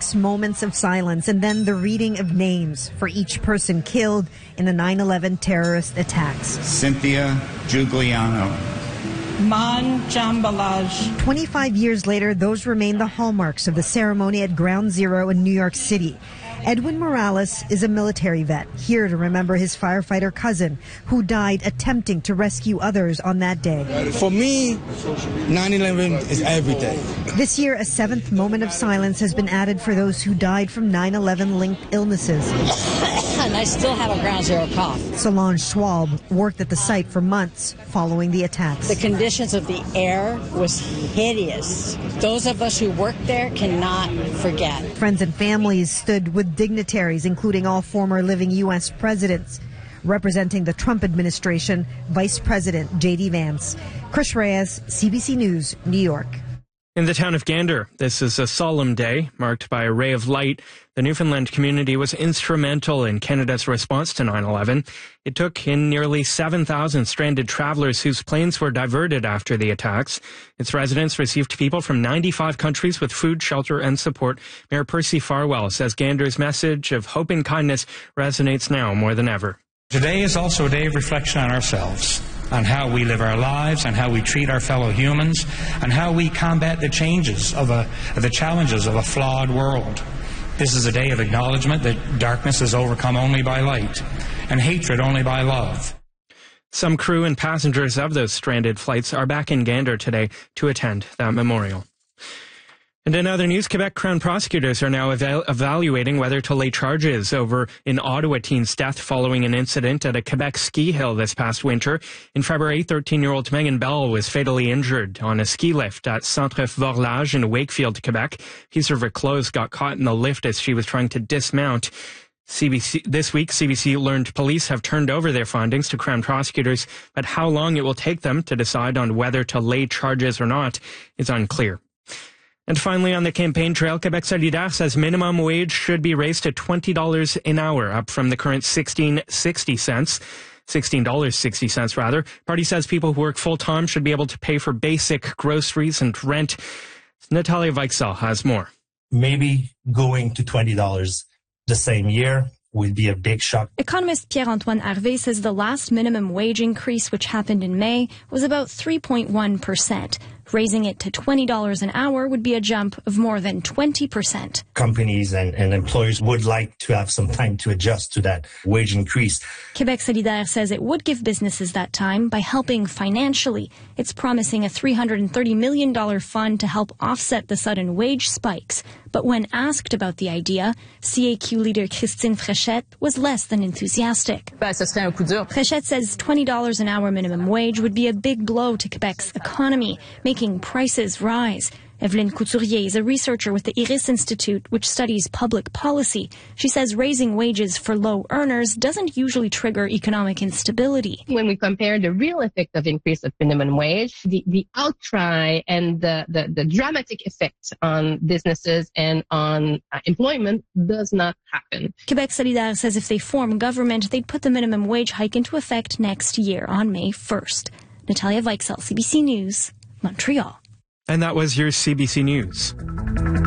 first moments of silence and then the reading of names for each person killed in the 9/11 terrorist attacks. Cynthia Giuliano. Man Jambalaj. 25 years later, those remain the hallmarks of the ceremony at Ground Zero in New York City. Edwin Morales is a military vet, here to remember his firefighter cousin who died attempting to rescue others on that day. For me, 9/11 is every day. This year, a 7th moment of silence has been added for those who died from 9/11-linked illnesses. And I still have a Ground Zero cough. Solange Schwab worked at the site for months following the attacks. The conditions of the air was hideous. Those of us who worked there cannot forget. Friends and families stood with dignitaries, including all former living U.S. presidents. Representing the Trump administration, Vice President J.D. Vance. Chris Reyes, CBC News, New York. In the town of Gander, this is a solemn day marked by a ray of light. The Newfoundland community was instrumental in Canada's response to 9/11. It took in nearly 7,000 stranded travelers whose planes were diverted after the attacks. Its residents received people from 95 countries with food, shelter, and support. Mayor Percy Farwell says Gander's message of hope and kindness resonates now more than ever. Today is also a day of reflection on ourselves, on how we live our lives, on how we treat our fellow humans, and how we combat the challenges of a flawed world. This is a day of acknowledgement that darkness is overcome only by light, and hatred only by love. Some crew and passengers of those stranded flights are back in Gander today to attend that memorial. And in other news, Quebec Crown prosecutors are now evaluating whether to lay charges over an Ottawa teen's death following an incident at a Quebec ski hill this past winter. In February, 13-year-old Megan Bell was fatally injured on a ski lift at Centre Vorlage in Wakefield, Quebec. A piece of her clothes got caught in the lift as she was trying to dismount. This week, CBC learned police have turned over their findings to Crown prosecutors, but how long it will take them to decide on whether to lay charges or not is unclear. And finally, on the campaign trail, Quebec Solidaire says minimum wage should be raised to $20 an hour, up from the current $16.60 rather. Party says people who work full-time should be able to pay for basic groceries and rent. Natalia Weichsel has more. Maybe going to $20 the same year would be a big shock. Economist Pierre-Antoine Harvey says the last minimum wage increase, which happened in May, was about 3.1%. Raising it to $20 an hour would be a jump of more than 20%. Companies and employers would like to have some time to adjust to that wage increase. Quebec Solidaire says it would give businesses that time by helping financially. It's promising a $330 million fund to help offset the sudden wage spikes. But when asked about the idea, CAQ leader Christine Fréchette was less than enthusiastic. Fréchette says $20 an hour minimum wage would be a big blow to Quebec's economy, making prices rise. Evelyne Couturier is a researcher with the Iris Institute, which studies public policy. She says raising wages for low earners doesn't usually trigger economic instability. When we compare the real effect of increase of minimum wage, the outcry and the dramatic effect on businesses and on employment does not happen. Quebec Solidaire says if they form government, they'd put the minimum wage hike into effect next year on May 1st. Natalia Weichsel, CBC News, Montreal. And that was your CBC News.